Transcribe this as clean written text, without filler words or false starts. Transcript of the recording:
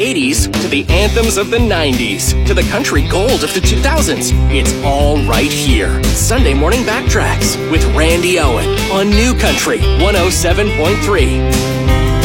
80s to the anthems of the 90s to the country gold of the 2000s. It's all right here. Sunday Morning Backtracks with Randy Owen on New Country 107.3.